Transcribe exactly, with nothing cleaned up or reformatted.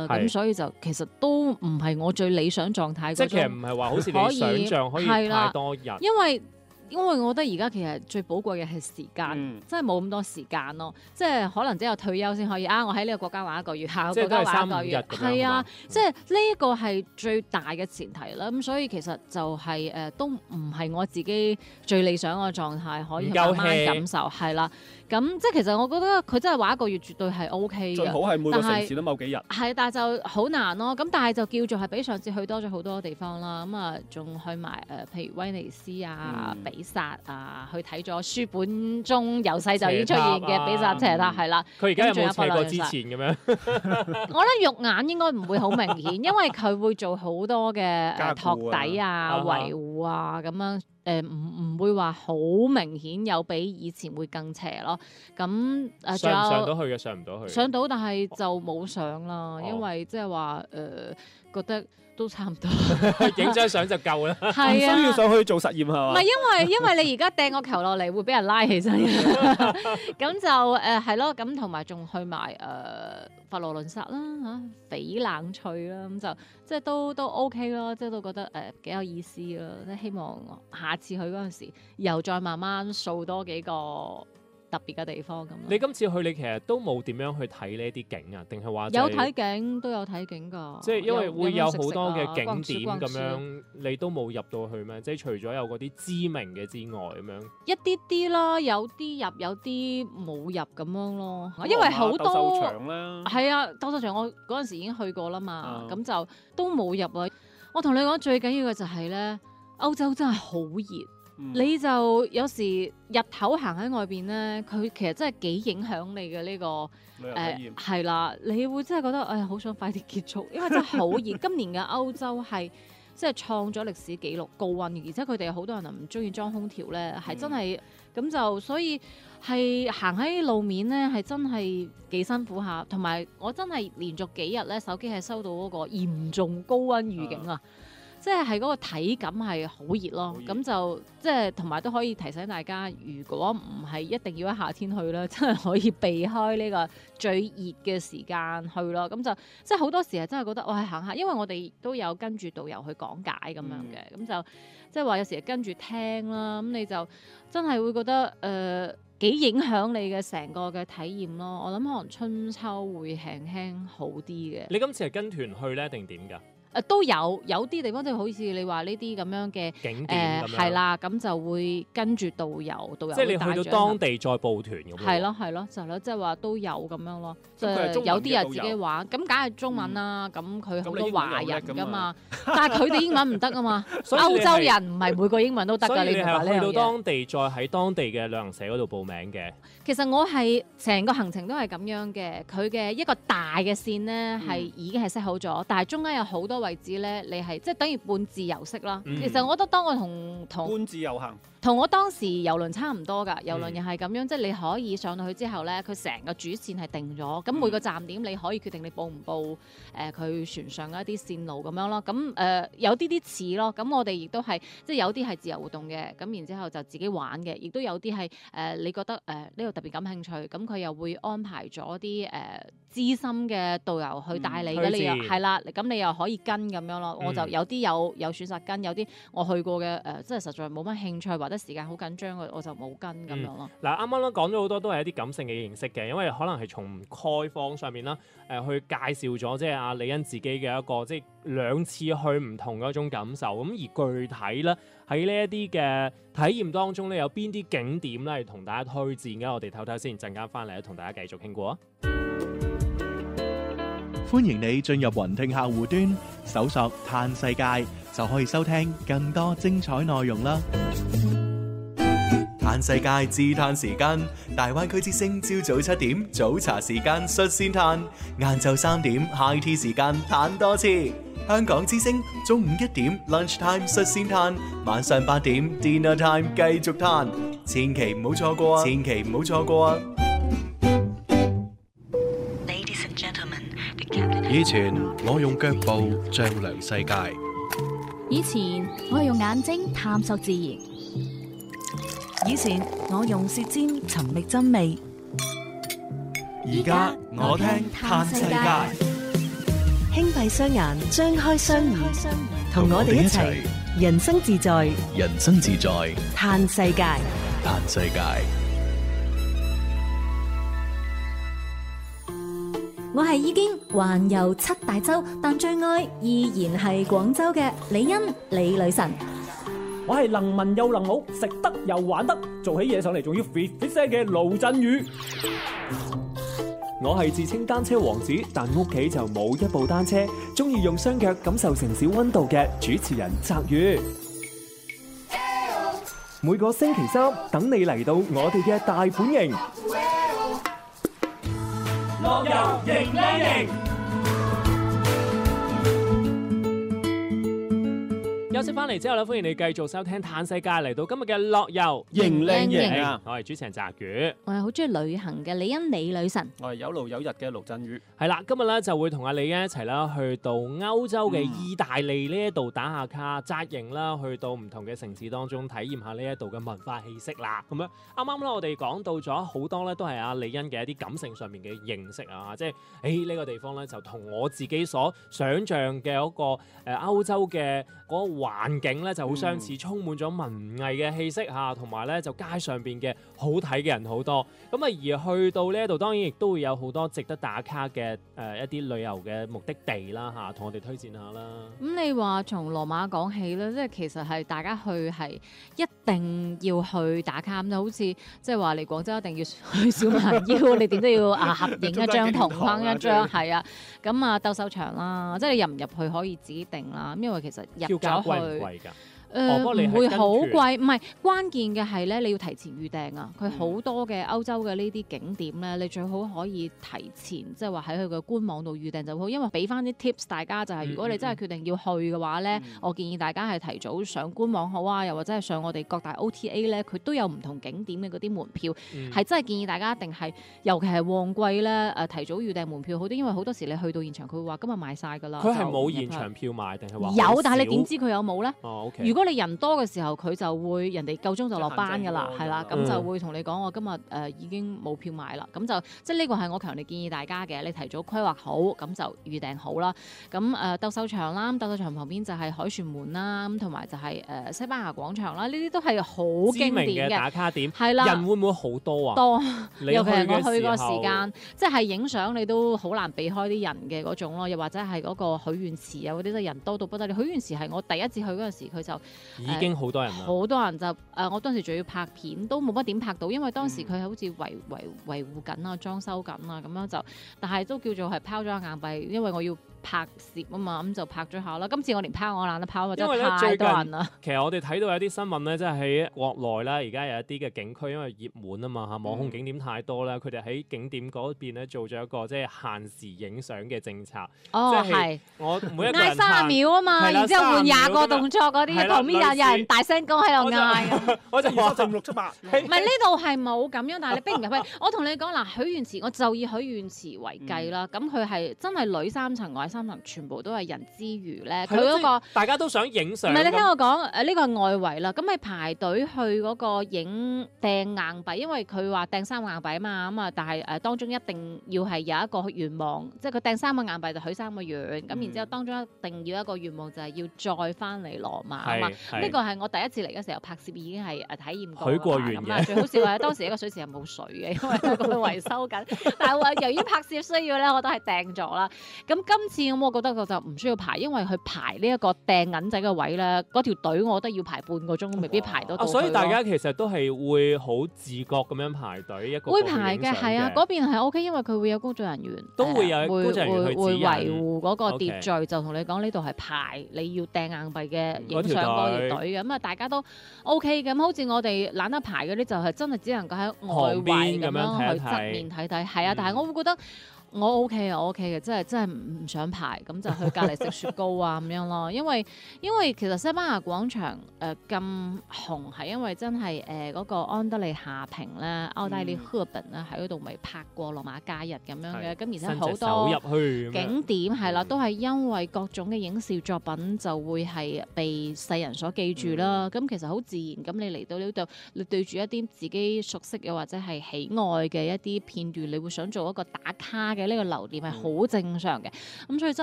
啦，咁所以就其實都唔係我最理想狀態嗰種。 即係其實唔係話好似你想象可以太多日， 因為因為我覺得而家其實最寶貴嘅係時間， 嗯、 真係冇咁多時間咯。即係可能只有退休先可以啊！我喺呢個國家玩一個月，下個國家玩一個月，係啊，即係呢一個係最大嘅前提啦。咁所以其實就係、是、誒、呃、都唔係我自己最理想嘅狀態，可以慢慢感受係啦。咁即係其實我覺得佢真係玩一個月絕對係 O K 嘅， 最好係每個城市都某幾日。 係，但係就好難咯。咁但係就叫做係比上次去多咗好多地方啦。咁啊，仲去埋誒、呃，譬如威尼斯啊、嗯、比薩啊，去睇咗書本中由細就已經出現嘅比薩斜塔，係啦。 佢而家有冇斜過之前咁樣？ 我覺得肉眼應該唔會好明顯，因為佢會做好多嘅托底啊、維護啊咁樣。誒唔唔會話好明顯有比以前會更邪咯，咁誒仲有上唔上到去嘅上唔到去， 上到但係就冇上啦， 哦、 因為即係話誒覺得都差唔多， 影張相就夠啦， 係啊， 唔需要上去做實驗係嘛？ 唔係因為因為你而家掟個球落嚟會俾人拉起身，咁就誒係咯，咁同埋仲去埋誒、呃、佛羅倫薩啦嚇，翡冷翠啦，咁就即係都都 OK 咯，即係都覺得誒幾、呃、有意思咯，即係希望下次去嗰陣時又再慢慢掃多幾個特別嘅地方咁。 你今次去你其實都冇點樣去睇呢啲景啊？定係話有睇景都有睇景㗎。 即係因為會有好多嘅景點咁樣， 逛你都冇入到去咩？即係除咗有嗰啲知名嘅之外，咁樣一啲啲啦，有啲入，有啲冇入咁樣咯。因為好多鬥獸場啦，係啊，鬥獸場我嗰陣時已經去過啦嘛，咁、嗯、就都冇入啊。我同你講最緊要嘅就係咧，歐洲真係好熱。嗯、你就有時日頭行喺外邊咧，佢其實真係幾影響你嘅呢、呢個誒係啦，你會真係覺得誒好想快啲結束，因為真係好熱。今年嘅歐洲係即係創咗歷史紀錄高溫嘅，而且佢哋有好多人唔中意裝空調咧，係真係咁、嗯、就所以係行喺路面咧係真係幾辛苦下，同埋我真係連續幾日咧手機係收到嗰個嚴重高溫預警啊！嗯即係係嗰個體感係好熱咯，咁就即係同埋都可以提醒大家，如果唔係一定要喺夏天去啦，真係可以避開呢個最熱嘅時間去咯。咁就即係好多時係真係覺得我係行下，因為我哋都有跟住導遊去講解咁樣嘅，咁、嗯、就即係話有時跟住聽啦，咁你就真係會覺得誒幾、呃、影響你嘅成個嘅體驗咯。我諗可能春秋會輕輕好啲嘅。 你今次係跟團去咧定點㗎？ 誒都有有啲地方即係好似你話呢啲咁樣嘅景點咁樣，係啦，咁就會跟住導遊，導遊即係你去到當地再報團咁樣。係咯係咯，就係咯，即係話都有咁樣咯。即係有啲人自己玩，咁梗係中文啦。咁佢好多華人㗎嘛，但係佢哋英文唔得啊嘛。歐洲人唔係每個英文都得㗎。你係去到當地再喺當地嘅旅行社嗰度報名嘅。其實我係成個行程都係咁樣嘅，佢嘅一個大嘅線咧係已經係 set 好咗，但係中間有好多位置咧，你係即係等於半自由式啦。嗯、其實我覺得當我同同半自由行，同我當時郵輪差唔多㗎，郵輪又係咁樣，嗯、即係你可以上到去之後咧，佢成個主線係定咗，咁每個站點你可以決定你報唔報誒佢、呃、船上嘅一啲線路咁樣咯。咁誒、呃、有啲啲似咯，咁我哋亦都係即係有啲係自由活動嘅，咁然之後就自己玩嘅，亦都有啲係誒你覺得誒呢度特別感興趣，咁佢又會安排咗啲誒資深嘅導遊去帶你嘅，嗯、你又係啦，咁你又可以跟咁樣咯。嗯、我就有啲有有選擇跟，有啲我去過嘅誒，即、呃、係實在冇乜興趣或者時間好緊張嘅，我就冇跟咁樣咯。嗱、嗯，啱啱咧講咗好多都係一啲感性嘅認識嘅，因為可能係從開放上面啦，誒、呃、去介紹咗即係阿李欣自己嘅一個即係兩次去唔同嘅一種感受。咁而具體咧喺呢一啲嘅體驗當中咧，有邊啲景點咧係同大家推薦嘅？我哋唞唞先，陣間翻嚟同大家繼續傾過啊！ 歡迎你進入雲聽客戶端，搜索嘆世界就可以收聽更多精彩內容啦！嘆世界自嘆時間，大灣區之聲朝早七點早茶時間率先嘆，晏晝三點 high tea 時間嘆多次，香港之聲中午一點 lunch time 率先嘆，晚上八點 dinner time 繼續嘆，千祈唔好錯過啊！千祈唔好錯過啊！ 以前我用腳步丈量世界， 以前我用眼睛探索自然，以前我用舌尖尋覓真味， 而家我聽嘆世界。 閉雙眼，張開雙耳，同我哋一齊人生自在， 人生自在， 嘆世界， 嘆世界。 我係已經環遊七大洲，但最愛依然係廣州嘅李欣李女神。 我係能文又能武，食得又玩得，做起嘢上嚟仲要 fit fit 聲嘅盧振宇。 我係自稱單車王子，但屋企就冇一部單車，中意用雙腳感受城市溫度嘅主持人澤宇。每個星期三等你嚟到我哋嘅大本營。 樂遊迎靚營， 休息翻嚟之後咧，歡迎你繼續收聽《嘆世界》，嚟到今日嘅樂遊迎靚營啊！ 我係主持人澤宇， 我係好中意旅行嘅李欣李女神， 我係有路有日嘅盧振宇。 係啦，今日咧就會同阿李欣一齊啦，去到歐洲嘅意大利呢一度打下卡、紮營啦，去到唔同嘅城市當中體驗下呢一度嘅文化氣息啦。咁樣啱啱咧，我哋講到咗好多咧，都係阿李欣嘅一啲感性上面嘅認識啊，即係誒呢個地方咧就同我自己所想像嘅嗰個誒歐洲嘅嗰個環境咧就好相似，嗯、充滿咗文藝嘅氣息嚇，同埋咧就街上邊嘅好睇嘅人好多。咁啊而去到呢一度，當然亦都會有好多值得打卡嘅誒、呃、一啲旅遊嘅目的地啦嚇，同、啊、我哋推薦下啦。 咁、嗯、你話從羅馬講起咧，即係其實係大家去係一定要去打卡咁，就好似即係話嚟廣州一定要去小蠻腰，你點都要啊合影一張同框一張，係啊。咁啊鬥獸場啦，即係你入唔入去可以自己定啦，因為其實入咗去。誒唔、呃哦、會好貴，唔係關鍵嘅係咧，你要提前預訂啊！佢好多嘅歐洲嘅呢啲景點咧，你最好可以提前，即係話喺佢嘅官網度預訂就好。因為俾翻啲 tips 大家就係、是，如果你真係決定要去嘅話咧，嗯、我建議大家係提早上官網好啊，又或者係上我哋各大 O T A 咧，佢都有唔同景點嘅嗰啲門票，係、嗯、真係建議大家一定係，尤其係旺季咧誒提早預訂門票好啲，因為好多時你去到現場佢會話今日賣晒㗎啦。 佢係冇現場票賣定係話有，但係你點知佢有冇咧？ 哦 OK。 如果你人多嘅時候，佢就會人哋夠鐘就落班㗎啦，係啦，咁、嗯、就會同你講我今日誒、呃、已經冇票買啦，咁就即係呢個係我強烈建議大家嘅，你提早規劃好，咁就預訂好啦。咁誒鬥獸場啦，鬥獸場旁邊就係凱旋門啦，咁同埋就係、是、誒、呃、西班牙廣場啦，呢啲都係好經典嘅打卡點， 係啦， 人會唔會好多啊？ 多，尤其係我去個時間，即係影相你都好難避開啲人嘅嗰種咯，又或者係嗰個許願池啊嗰啲都人多到不得了。許願池係我第一次去嗰陣時，佢就已經好多人啦， 好多人就誒、呃，我當時仲要拍片，都冇乜點拍到，因為當時佢好似維維維護緊啊、裝修緊啊咁樣就，但係都叫做係拋咗硬幣，因為我要拍攝啊嘛，咁就拍咗下啦。今次我連拋我懶得拋，真係太多人啦。 其實我哋睇到有啲新聞咧，即係喺國內啦，而家有一啲嘅景區，因為熱門啊嘛嚇，網紅景點太多啦，佢哋喺景點嗰邊咧做咗一個即係限時影相嘅政策。 哦， 係。我每一個人嗌三十秒啊嘛，然之後換廿個動作嗰啲，旁邊有有人大聲講喺度嗌。 我就二十五六七八。 唔係呢度係冇咁樣，但係你逼唔入去。我同你講嗱，許願池我就以許願池為計啦。咁佢係真係裏三層外三層，全部都係人之餘咧，佢嗰個大家都想影相。 唔係你聽我講，誒呢個係外圍啦。咁你排隊去嗰個影掟硬幣，因為佢話掟三個硬幣啊嘛，咁啊，但係誒當中一定要係有一個願望，即係佢掟三個硬幣就許三個願。咁然之後當中一定要一個願望就係要再翻嚟羅馬啊嘛。呢個係我第一次嚟嘅時候拍攝已經係誒體驗過許過願嘅。 最好笑係當時一個水池係冇水嘅，因為佢維修緊。但係話由於拍攝需要咧，我都係訂咗啦。咁今次咁，我覺得我就唔需要排，因為佢排呢一個掟銀仔嘅位咧，嗰條隊我覺得要排半個鐘，未必排到到。 所以大家其實都係會好自覺咁樣排隊一個。 會排嘅係啊，嗰邊係 O K，因為佢會有工作人員， 都會有工作人員去指引， 會維護嗰個秩序。Okay. 就同你講呢度係排你要掟硬幣嘅影相嗰條隊嘅，咁啊大家都 O K 嘅。咁好似我哋懶得排嗰啲，就係真係只能夠喺外圍咁樣去側面睇睇。係啊，但係我會覺得。我 OK 啊，我 OK 嘅，真係真係唔想排，咁就去隔離食雪糕啊咁樣咯。因為因為其實西班牙廣場誒咁紅係因為真係誒嗰個安德利夏平咧，奧黛麗赫本咧喺嗰度咪拍過羅馬假日咁樣嘅，咁而且好多景點係啦，都係因為各種嘅影視作品就會係被世人所記住啦。咁、嗯、其實好自然，咁你嚟到呢度，你對住一啲自己熟悉嘅或者係喜愛嘅一啲片段，你會想做一個打卡嘅。呢個留念係好正常嘅，咁所以真